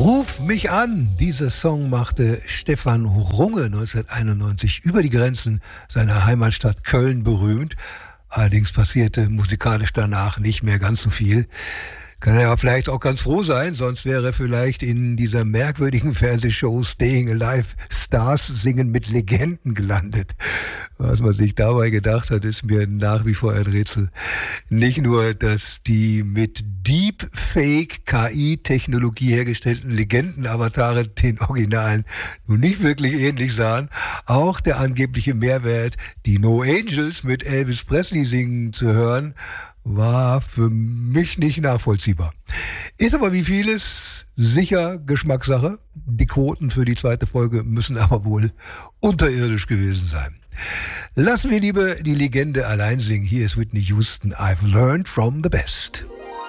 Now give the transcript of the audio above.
Ruf mich an! Dieser Song machte Stefan Runge 1991 über die Grenzen seiner Heimatstadt Köln berühmt. Allerdings passierte musikalisch danach nicht mehr ganz so viel. Kann er ja vielleicht auch ganz froh sein, sonst wäre er vielleicht in dieser merkwürdigen Fernsehshow Staying Alive Stars singen mit Legenden gelandet. Was man sich dabei gedacht hat, ist mir nach wie vor ein Rätsel. Nicht nur, dass die mit Deepfake KI-Technologie hergestellten Legenden-Avatare den Originalen nun nicht wirklich ähnlich sahen, auch der angebliche Mehrwert, die No Angels mit Elvis Presley singen zu hören, war für mich nicht nachvollziehbar. Ist aber wie vieles sicher Geschmackssache. Die Quoten für die zweite Folge müssen aber wohl unterirdisch gewesen sein. Lassen wir lieber die Legende allein singen. Hier ist Whitney Houston, I've learned from the best.